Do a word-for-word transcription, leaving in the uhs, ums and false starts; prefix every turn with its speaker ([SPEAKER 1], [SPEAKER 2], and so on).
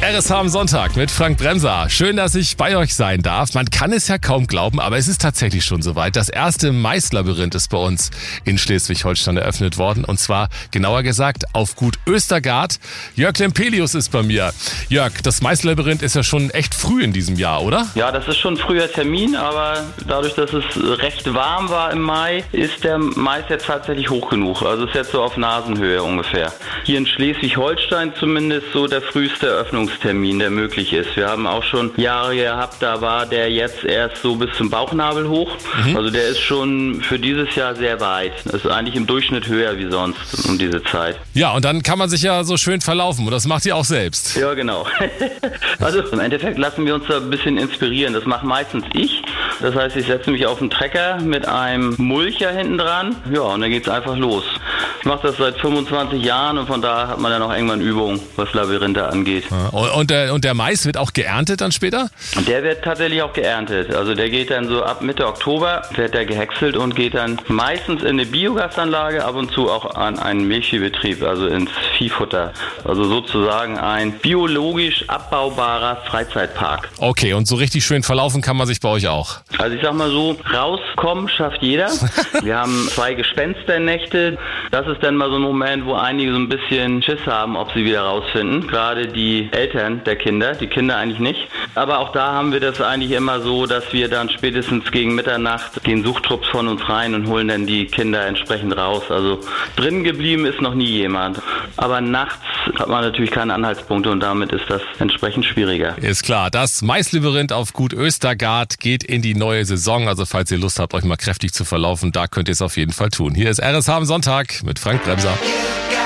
[SPEAKER 1] R S H am Sonntag mit Frank Bremser. Schön, dass ich bei euch sein darf. Man kann es ja kaum glauben, aber es ist tatsächlich schon soweit. Das erste Maislabyrinth ist bei uns in Schleswig-Holstein eröffnet worden. Und zwar, genauer gesagt, auf Gut Östergaard. Jörg Lempelius ist bei mir. Jörg, das Maislabyrinth ist ja schon echt früh in diesem Jahr, oder?
[SPEAKER 2] Ja, das ist schon ein früher Termin, aber dadurch, dass es recht warm war im Mai, ist der Mais jetzt tatsächlich hoch genug. Also ist jetzt so auf Nasenhöhe ungefähr. Hier in Schleswig-Holstein zumindest so der früheste Eröffnungstermin, der möglich ist. Wir haben auch schon Jahre gehabt, da war der jetzt erst so bis zum Bauchnabel hoch. Mhm. Also der ist schon für dieses Jahr sehr weit. Das ist eigentlich im Durchschnitt höher wie sonst um diese Zeit.
[SPEAKER 1] Ja, und dann kann man sich ja so schön verlaufen und das macht ihr auch selbst.
[SPEAKER 2] Ja, genau. Also im Endeffekt lassen wir uns da ein bisschen inspirieren. Das mache meistens ich. Das heißt, ich setze mich auf den Trecker mit einem Mulcher hinten dran. Ja, und dann geht's einfach los. Ich mache das seit fünfundzwanzig Jahren und von daher hat man dann auch irgendwann Übung, was Labyrinthe angeht.
[SPEAKER 1] Und der, und der Mais wird auch geerntet dann später?
[SPEAKER 2] Der wird tatsächlich auch geerntet. Also der geht dann so ab Mitte Oktober, wird der gehäckselt und geht dann meistens in eine Biogasanlage, ab und zu auch an einen Milchviehbetrieb, also ins Viehfutter. Also sozusagen ein biologisch abbaubarer Freizeitpark.
[SPEAKER 1] Okay, und so richtig schön verlaufen kann man sich bei euch auch?
[SPEAKER 2] Also ich sag mal so, rauskommen schafft jeder. Wir haben zwei Gespensternächte. Das ist dann mal so ein Moment, wo einige so ein bisschen Schiss haben, ob sie wieder rausfinden. Gerade die Eltern der Kinder, die Kinder eigentlich nicht. Aber auch da haben wir das eigentlich immer so, dass wir dann spätestens gegen Mitternacht gehen Suchtrupps von uns rein und holen dann die Kinder entsprechend raus. Also drin geblieben ist noch nie jemand. Aber nachts hat man natürlich keine Anhaltspunkte und damit ist das entsprechend schwieriger.
[SPEAKER 1] Ist klar, das Maislabyrinth auf Gut Östergaard geht in die neue Saison. Also falls ihr Lust habt, euch mal kräftig zu verlaufen, da könnt ihr es auf jeden Fall tun. Hier ist R S H am Sonntag mit Frank Bremser.